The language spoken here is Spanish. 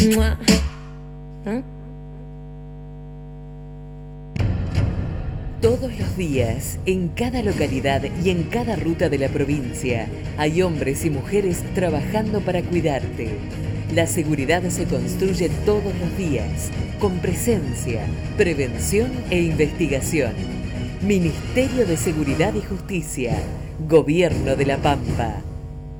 Mua. ¿Ah? Todos los días, en cada localidad y en cada ruta de la provincia, hay hombres y mujeres trabajando para cuidarte. La seguridad se construye todos los días, con presencia, prevención e investigación. Ministerio de Seguridad y Justicia, Gobierno de La Pampa.